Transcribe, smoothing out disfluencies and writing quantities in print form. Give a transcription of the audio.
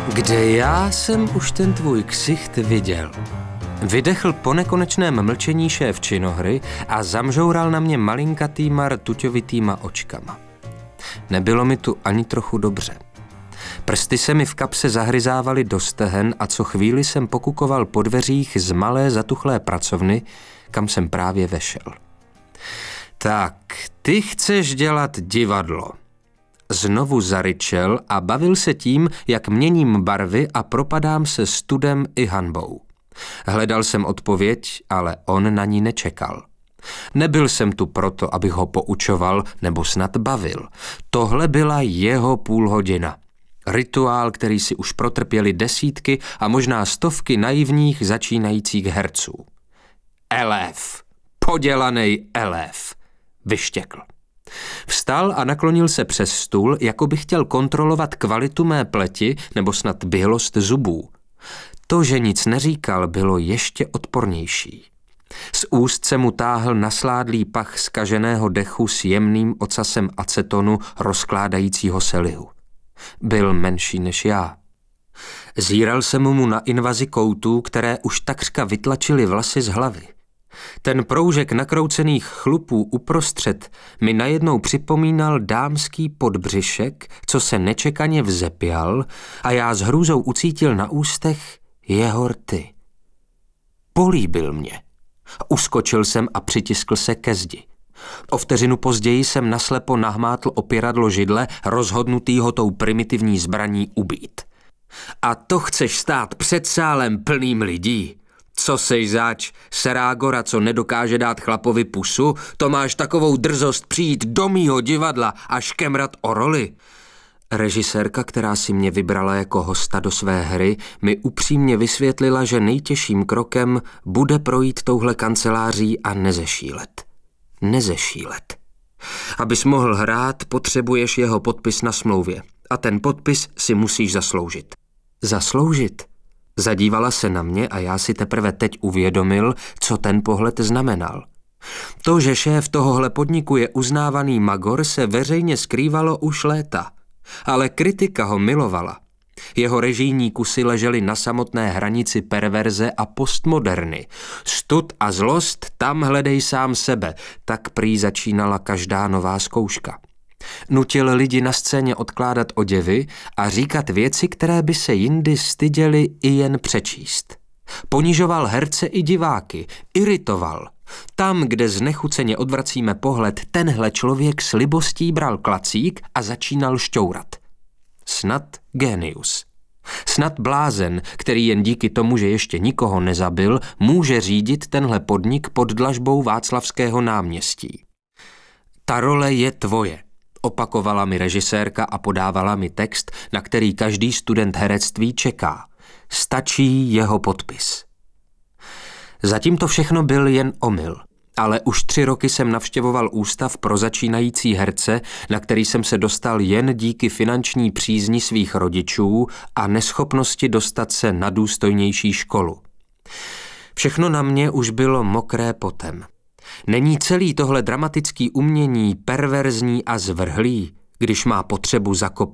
Kde já jsem už ten tvůj ksicht viděl. Vydechl po nekonečném mlčení šéf činohry a zamžoural na mě malinkatýma rtuťovitýma očkama. Nebylo mi tu ani trochu dobře. Prsty se mi v kapse zahryzávaly do stehen a co chvíli jsem pokukoval po dveřích z malé zatuchlé pracovny, kam jsem právě vešel. Tak, ty chceš dělat divadlo. Znovu zaryčel a bavil se tím, jak měním barvy a propadám se studem i hanbou. Hledal jsem odpověď, ale on na ní nečekal. Nebyl jsem tu proto, abych ho poučoval nebo snad bavil. Tohle byla jeho půlhodina. Rituál, který si už protrpěli desítky a možná stovky naivních začínajících herců. Elév, podělanej elév, vyštěkl. Vstal a naklonil se přes stůl, jako by chtěl kontrolovat kvalitu mé pleti nebo snad bělost zubů. To, že nic neříkal, bylo ještě odpornější. Z úst se mu táhl nasládlý pach zkaženého dechu s jemným ocasem acetonu rozkládajícího se lihu. Byl menší než já. Zíral jsem mu na invazi koutů, které už takřka vytlačily vlasy z hlavy. Ten proužek nakroucených chlupů uprostřed mi najednou připomínal dámský podbřišek, co se nečekaně vzepěl a já s hrůzou ucítil na ústech jeho rty. Políbil mě. Uskočil jsem a přitiskl se ke zdi. O vteřinu později jsem naslepo nahmátl opěradlo židle, rozhodnutý ho tou primitivní zbraní ubít. A to chceš stát před sálem plným lidí? Co seš zač, serágora, co nedokáže dát chlapovi pusu? To máš takovou drzost přijít do mýho divadla a škemrat o roli? Režisérka, která si mě vybrala jako hosta do své hry, mi upřímně vysvětlila, že nejtěžším krokem bude projít touhle kanceláří a nezešílet. Nezešílet. Abys mohl hrát, potřebuješ jeho podpis na smlouvě. A ten podpis si musíš zasloužit. Zasloužit? Zadívala se na mě a já si teprve teď uvědomil, co ten pohled znamenal. To, že šéf tohohle podniku je uznávaný magor, se veřejně skrývalo už léta. Ale kritika ho milovala. Jeho režijní kusy ležely na samotné hranici perverze a postmoderny. Stud a zlost, tam hledej sám sebe, tak prý začínala každá nová zkouška. Nutil lidi na scéně odkládat oděvy a říkat věci, které by se jindy styděli i jen přečíst. Ponižoval herce i diváky, iritoval. Tam, kde znechuceně odvracíme pohled, tenhle člověk s libostí bral klacík a začínal šťourat. Snad génius. Snad blázen, který jen díky tomu, že ještě nikoho nezabil, může řídit tenhle podnik pod dlažbou Václavského náměstí. Ta role je tvoje, opakovala mi režisérka a podávala mi text, na který každý student herectví čeká. Stačí jeho podpis. Zatím to všechno byl jen omyl, ale už 3 roky jsem navštěvoval ústav pro začínající herce, na který jsem se dostal jen díky finanční přízni svých rodičů a neschopnosti dostat se na důstojnější školu. Všechno na mě už bylo mokré potem. Není celý tohle dramatický umění perverzní a zvrhlý, když má potřebu zakopnout